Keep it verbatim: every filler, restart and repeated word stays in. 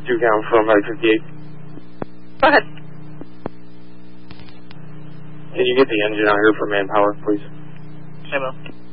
two count from Highway fifty-eight. Go ahead. Can you get the engine out here for manpower, please? I will.